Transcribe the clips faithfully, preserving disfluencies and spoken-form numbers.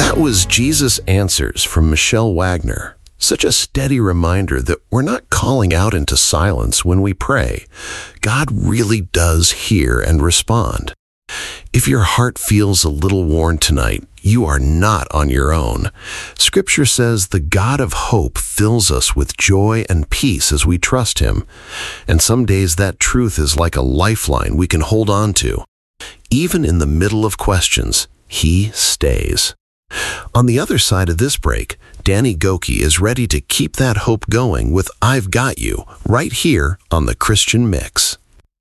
That was Jesus Answers from Michelle Wagner. Such a steady reminder that we're not calling out into silence when we pray. God really does hear and respond. If your heart feels a little worn tonight, you are not on your own. Scripture says the God of hope fills us with joy and peace as we trust Him. And some days that truth is like a lifeline we can hold on to. Even in the middle of questions, He stays. On the other side of this break, Danny Gokey is ready to keep that hope going with I've Got You, right here on The Christian Mix.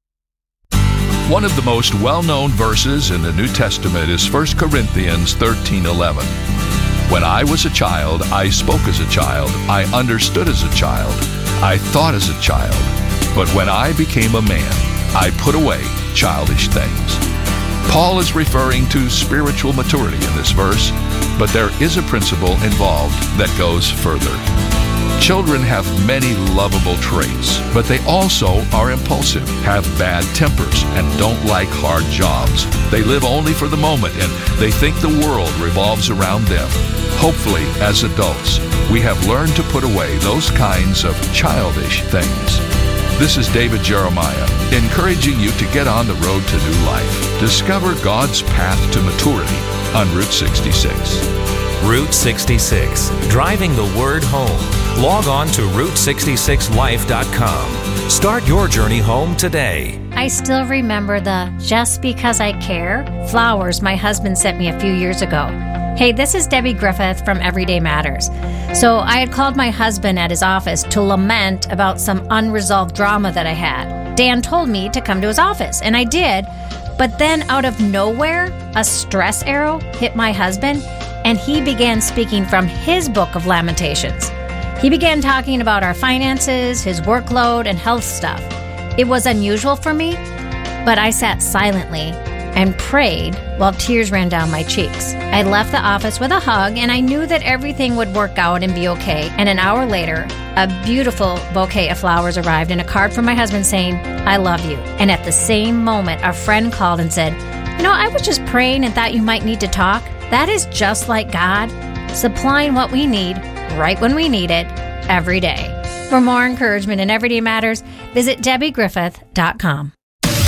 One of the most well-known verses in the New Testament is First Corinthians thirteen eleven. When I was a child, I spoke as a child, I understood as a child, I thought as a child. But when I became a man, I put away childish things. Paul is referring to spiritual maturity in this verse, but there is a principle involved that goes further. Children have many lovable traits, but they also are impulsive, have bad tempers, and don't like hard jobs. They live only for the moment, and they think the world revolves around them. Hopefully, as adults, we have learned to put away those kinds of childish things. This is David Jeremiah, encouraging you to get on the road to new life. Discover God's path to maturity on Route sixty-six. Route sixty-six, driving the word home. Log on to route sixty-six life dot com. Start your journey home today. I still remember the Just Because I Care flowers my husband sent me a few years ago. Hey, this is Debbie Griffith from Everyday Matters. So I had called my husband at his office to lament about some unresolved drama that I had. Dan told me to come to his office, and I did. But then out of nowhere, a stress arrow hit my husband, and he began speaking from his book of Lamentations. He began talking about our finances, his workload, and health stuff. It was unusual for me, but I sat silently and prayed while tears ran down my cheeks. I left the office with a hug, and I knew that everything would work out and be okay. And an hour later, a beautiful bouquet of flowers arrived and a card from my husband saying, I love you. And at the same moment, a friend called and said, you know, I was just praying and thought you might need to talk. That is just like God, supplying what we need right when we need it every day. For more encouragement in Everyday Matters, visit debbie griffith dot com.